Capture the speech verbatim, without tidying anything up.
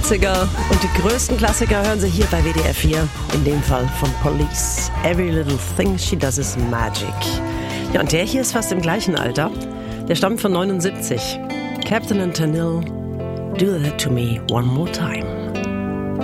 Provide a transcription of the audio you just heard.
Klassiker. Und die größten Klassiker hören Sie hier bei W D R vier. In dem Fall von Police. Every little thing she does is magic. Ja, und der hier ist fast im gleichen Alter. Der stammt von neunundsiebzig. Captain and Tennille, do that to me one more time.